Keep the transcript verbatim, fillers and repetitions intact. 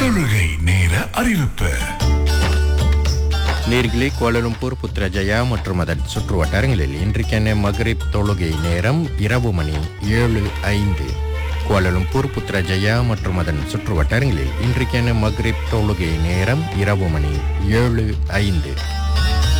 தொழுகை நேர அறிவிப்பு. நேர்களே, கோலாலம்பூர், புத்ரஜயா மற்றும் அதன் சுற்று வட்டாரங்களில் இன்றைக்கான மக்ரிப் தொழுகை நேரம் இரவு மணி ஏழு ஐந்து. கோலாலம்பூர், புத்ரஜயா மற்றும் அதன் சுற்று வட்டாரங்களில் இன்றைக்கான மக்ரிப் தொழுகை நேரம் இரவு மணி ஏழு ஐந்து.